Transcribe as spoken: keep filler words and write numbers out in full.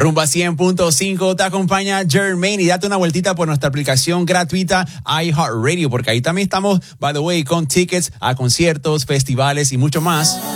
Rumba cien punto cinco te acompaña Jermaine y date una vueltita por nuestra aplicación gratuita iHeartRadio, porque ahí también estamos, by the way, con tickets a conciertos, festivales y mucho más.